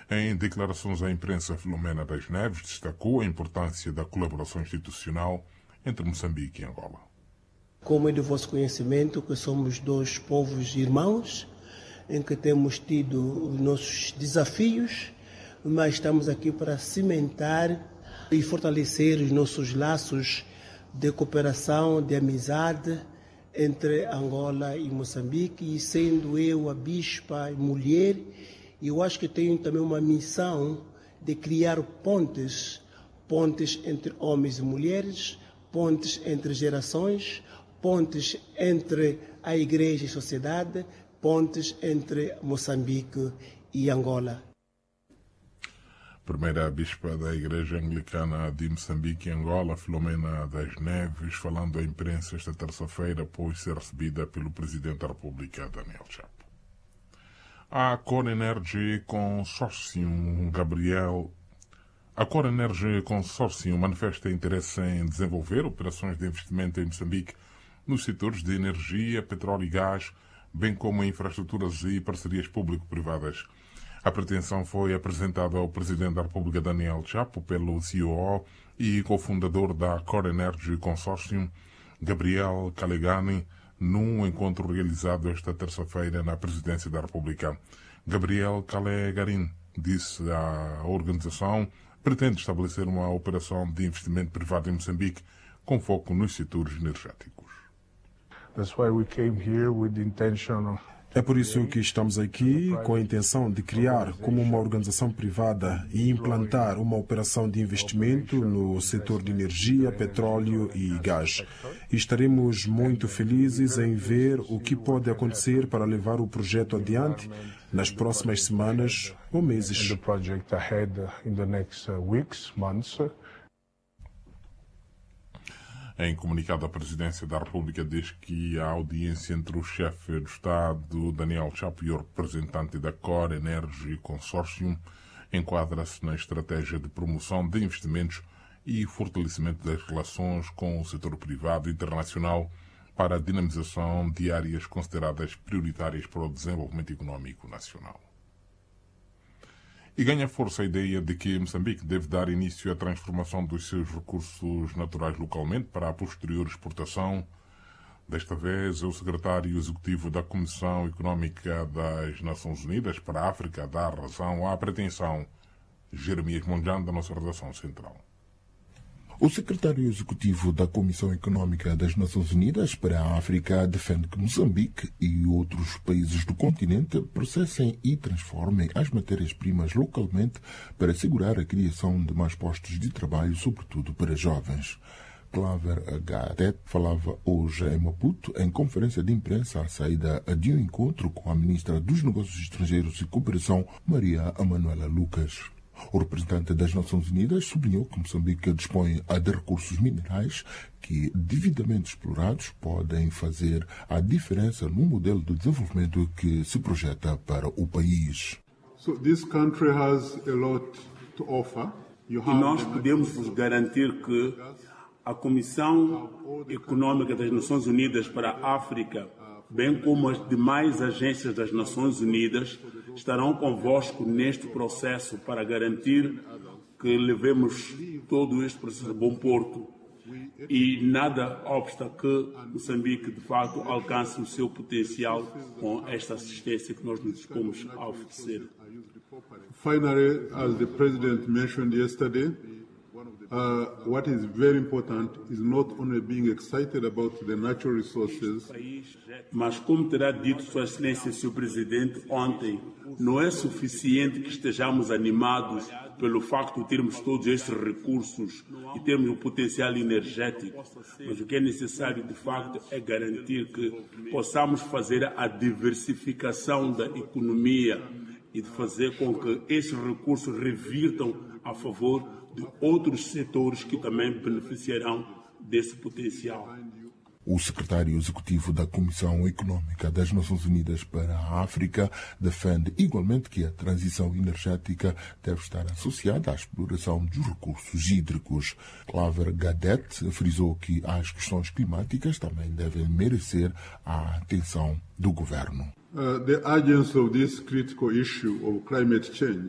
Em declarações à imprensa, Filomena das Neves destacou a importância da colaboração institucional entre Moçambique e Angola. Como é do vosso conhecimento, que somos dois povos irmãos, em que temos tido os nossos desafios, mas estamos aqui para cimentar e fortalecer os nossos laços de cooperação, de amizade entre Angola e Moçambique. E sendo eu a bispa e mulher, eu acho que tenho também uma missão de criar pontes entre homens e mulheres, pontes entre gerações, pontes entre a igreja e a sociedade, pontes entre Moçambique e Angola. Primeira bispa da Igreja Anglicana de Moçambique e Angola, Filomena das Neves, falando à imprensa esta terça-feira após ser recebida pelo Presidente da República, Daniel Chapo. A Core Energy Consortium manifesta interesse em desenvolver operações de investimento em Moçambique nos setores de energia, petróleo e gás, bem como infraestruturas e parcerias público-privadas. A pretensão foi apresentada ao Presidente da República, Daniel Chapo, pelo CEO e cofundador da Core Energy Consortium, Gabriel Calegani, num encontro realizado esta terça-feira na Presidência da República. Gabriel Calegani disse à organização pretende estabelecer uma operação de investimento privado em Moçambique com foco nos setores energéticos. É por isso que estamos aqui com a intenção de criar como uma organização privada e implantar uma operação de investimento no setor de energia, petróleo e gás. E estaremos muito felizes em ver o que pode acontecer para levar o projeto adiante nas próximas semanas ou meses. Em comunicado, a Presidência da República diz que a audiência entre o chefe do Estado, Daniel Chapo, e o representante da Core Energy Consortium enquadra-se na estratégia de promoção de investimentos e fortalecimento das relações com o setor privado internacional para a dinamização de áreas consideradas prioritárias para o desenvolvimento económico nacional. E ganha força a ideia de que Moçambique deve dar início à transformação dos seus recursos naturais localmente para a posterior exportação. Desta vez, o secretário executivo da Comissão Económica das Nações Unidas para a África dá razão à pretensão. Jeremias Monjan, da nossa redação central. O secretário executivo da Comissão Económica das Nações Unidas para a África defende que Moçambique e outros países do continente processem e transformem as matérias-primas localmente para assegurar a criação de mais postos de trabalho, sobretudo para jovens. Claver Gadet falava hoje em Maputo em conferência de imprensa à saída de um encontro com a ministra dos Negócios Estrangeiros e Cooperação, Maria Emanuela Lucas. O representante das Nações Unidas sublinhou que Moçambique dispõe de recursos minerais que, devidamente explorados, podem fazer a diferença no modelo de desenvolvimento que se projeta para o país. E nós podemos vos garantir que a Comissão Económica das Nações Unidas para a África, bem como as demais agências das Nações Unidas, estarão convosco neste processo para garantir que levemos todo este processo a bom porto e nada obsta que Moçambique, de fato, alcance o seu potencial com esta assistência que nós nos dispomos a oferecer. Finally, as the President mentioned yesterday, what is very important is not only being excited about the natural resources, mas como terá dito Sua Excelência, Sr. Presidente, ontem, não é suficiente que estejamos animados pelo facto de termos todos estes recursos e termos um potencial energético, mas o que é necessário, de facto, é garantir que possamos fazer a diversificação da economia e de fazer com que esses recursos revirtam a favor de outros setores que também beneficiarão desse potencial. O secretário executivo da Comissão Económica das Nações Unidas para a África defende igualmente que a transição energética deve estar associada à exploração dos recursos hídricos. Claver Gadet frisou que as questões climáticas também devem merecer a atenção do governo. The urgency of this critical issue of climate change